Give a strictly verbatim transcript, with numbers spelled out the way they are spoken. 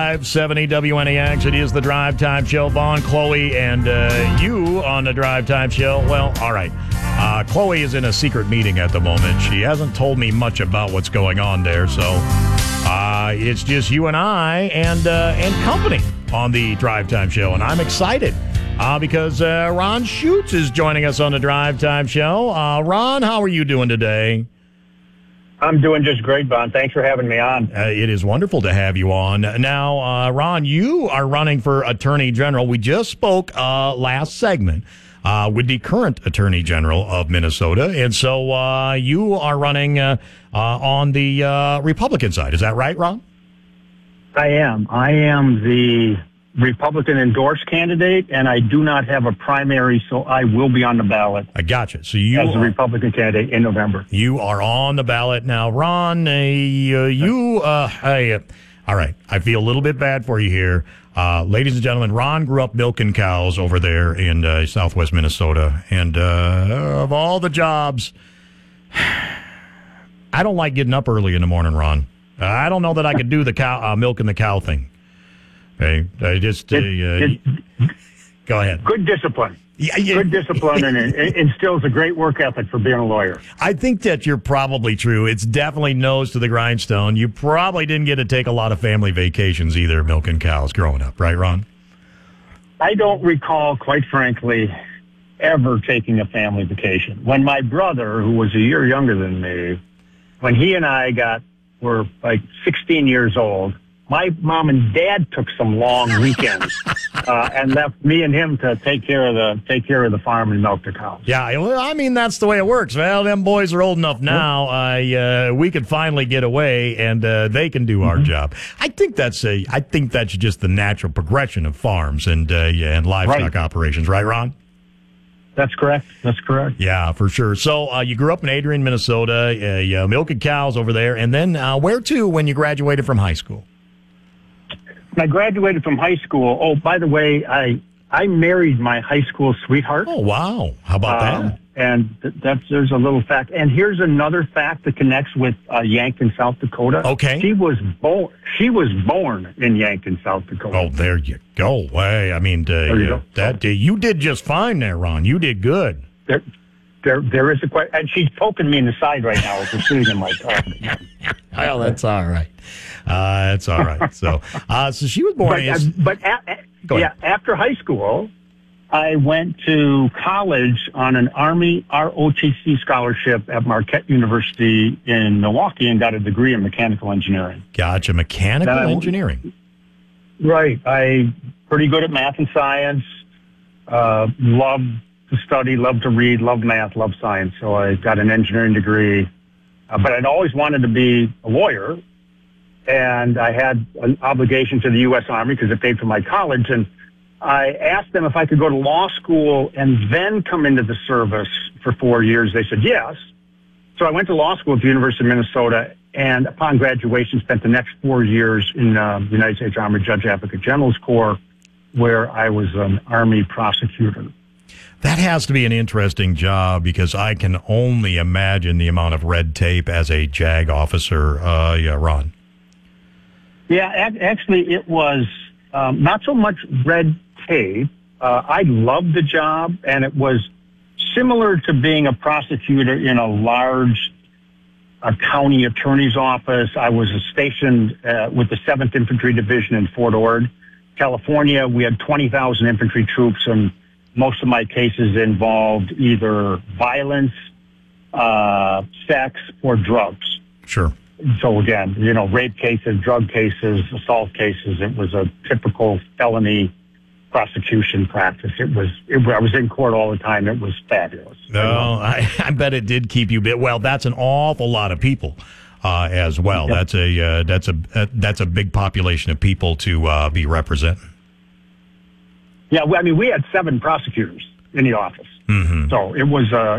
five seventy W N A X. It is the Drive Time Show. Vaughn, Chloe, and uh, you on the Drive Time Show. Well, all right. Uh, Chloe is in a secret meeting at the moment. She hasn't told me much about what's going on there, so uh, it's just you and I and uh, and company on the Drive Time Show, and I'm excited uh, because uh, Ron Schutz is joining us on the Drive Time Show. Uh, Ron, how are you doing today? I'm doing just great, Vaughn. Thanks for having me on. Uh, it is wonderful to have you on. Now, uh, Ron, you are running for Attorney General. We just spoke uh, last segment uh, with the current Attorney General of Minnesota, and so uh, you are running uh, uh, on the uh, Republican side. Is that right, Ron? I am. I am the Republican endorsed candidate, and I do not have a primary, so I will be on the ballot. I gotcha. So you as a are, Republican candidate in November. You are on the ballot now, Ron. Uh, you, uh, I, uh, all right. I feel a little bit bad for you here, uh, ladies and gentlemen. Ron grew up milking cows over there in uh, Southwest Minnesota, and uh, of all the jobs, I don't like getting up early in the morning, Ron. Uh, I don't know that I could do the cow uh, milking the cow thing. Okay, I just uh, it, uh, go ahead. Good discipline. Yeah, yeah. Good discipline, and it instills a great work ethic for being a lawyer. I think that you're probably true. It's definitely nose to the grindstone. You probably didn't get to take a lot of family vacations either, milking cows growing up, right, Ron? I don't recall, quite frankly, ever taking a family vacation. When my brother, who was a year younger than me, when he and I got were like sixteen years old, my mom and dad took some long weekends uh, and left me and him to take care of the take care of the farm and milk the cows. Yeah, well, I mean that's the way it works. Well, them boys are old enough now. I uh, we could finally get away, and uh, they can do our mm-hmm. job. I think that's a. I think that's just the natural progression of farms and uh, yeah, and livestock right. operations, right, Ron? That's correct. That's correct. Yeah, for sure. So uh, you grew up in Adrian, Minnesota. Uh, you milking cows over there, and then uh, where to when you graduated from high school? When I graduated from high school, oh, by the way, I I married my high school sweetheart. Oh, wow. How about um, that? And th- that's there's a little fact. And here's another fact that connects with uh, Yankton, South Dakota. Okay. She was born. She was born in Yankton, South Dakota. Oh, there you go. Hey, I mean, uh, you you, go. that uh, you did just fine there, Ron. You did good. There, there, there is a question, and she's poking me in the side right now as we're sitting in my car. Well, that's all right. Uh, that's all right. So, uh, so she was born. But, in, uh, but a, a, yeah, after high school, I went to college on an Army R O T C scholarship at Marquette University in Milwaukee and got a degree in mechanical engineering. Gotcha, mechanical I, engineering. Right. I pretty good at math and science. Uh, love to study, love to read, love math, love science. So I got an engineering degree. Uh, but I'd always wanted to be a lawyer. And I had an obligation to the U S Army because it paid for my college. And I asked them if I could go to law school and then come into the service for four years. They said yes. So I went to law school at the University of Minnesota, and upon graduation, spent the next four years in uh, the United States Army Judge Advocate General's Corps, where I was an Army prosecutor. That has to be an interesting job because I can only imagine the amount of red tape as a JAG officer. Uh, yeah, Ron. Yeah, actually, it was um, not so much red tape. Uh, I loved the job, and it was similar to being a prosecutor in a large uh, county attorney's office. I was stationed uh, with the seventh Infantry Division in Fort Ord, California. We had twenty thousand infantry troops, and most of my cases involved either violence, uh, sex, or drugs. Sure. So again, you know, rape cases, drug cases, assault cases. It was a typical felony prosecution practice. It was. It, I was in court all the time. It was fabulous. No, I, I bet it did keep you bit. Well, that's an awful lot of people uh, as well. Yep. That's a uh, that's a uh, that's a big population of people to uh, be representing. Yeah, I mean, we had seven prosecutors in the office, mm-hmm. so it was uh,